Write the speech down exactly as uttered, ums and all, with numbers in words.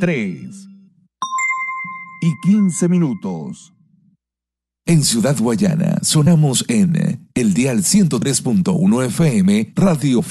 tres y quince minutos. En Ciudad Guayana sonamos en el dial ciento tres punto uno F M Radio